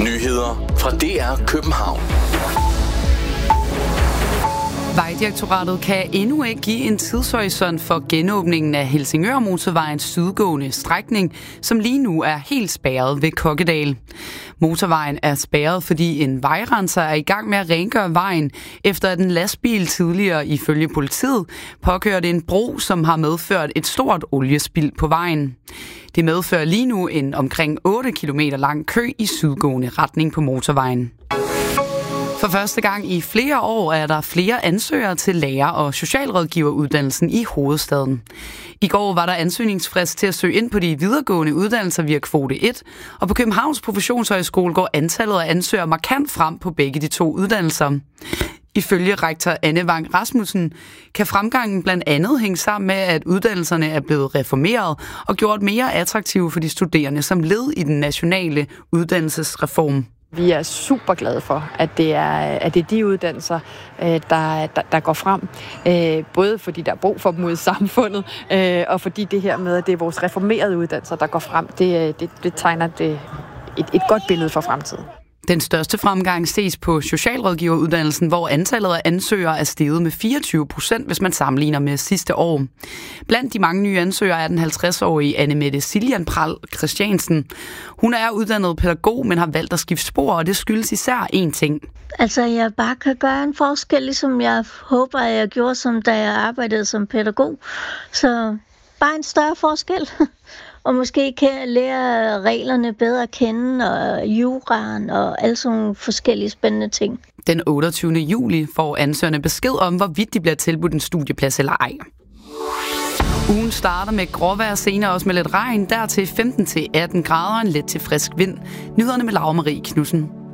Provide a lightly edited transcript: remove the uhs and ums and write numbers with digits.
Nyheder fra DR København. Vejdirektoratet kan endnu ikke give en tidshorisont for genåbningen af Helsingør-motorvejens sydgående strækning, som lige nu er helt spærret ved Kokkedal. Motorvejen er spærret, fordi en vejrenser er i gang med at rengøre vejen, efter at en lastbil tidligere ifølge politiet påkørte en bro, som har medført et stort oliespild på vejen. Det medfører lige nu en omkring 8 km lang kø i sydgående retning på motorvejen. For første gang i flere år er der flere ansøgere til lærer- og socialrådgiveruddannelsen i hovedstaden. I går var der ansøgningsfrist til at søge ind på de videregående uddannelser via kvote 1, og på Københavns Professionshøjskole går antallet af ansøgere markant frem på begge de to uddannelser. Ifølge rektor Anne Vang Rasmussen kan fremgangen blandt andet hænge sammen med, at uddannelserne er blevet reformeret og gjort mere attraktive for de studerende som led i den nationale uddannelsesreform. Vi er super glade for, at det er de uddannelser, der går frem. Både fordi der er brug for dem ude i samfundet, og fordi det her med, at det er vores reformerede uddannelser, der går frem, det tegner et godt billede for fremtiden. Den største fremgang ses på socialrådgiveruddannelsen, hvor antallet af ansøgere er steget med 24%, hvis man sammenligner med sidste år. Blandt de mange nye ansøgere er den 50-årige Annemette Siljan Pral Christiansen. Hun er uddannet pædagog, men har valgt at skifte spor, og det skyldes især én ting. Altså, jeg bare kan gøre en forskel, ligesom jeg håber, at jeg gjorde, som da jeg arbejdede som pædagog. Så bare en større forskel. Og måske kan jeg lære reglerne bedre at kende, og juraen og alle sådan nogle forskellige spændende ting. Den 28. juli får ansøgerne besked om, hvorvidt de bliver tilbudt en studieplads eller ej. Ugen starter med gråvejr, senere også med lidt regn, dertil 15-18 grader og en let til frisk vind. Nyhederne med Laura Marie Knudsen.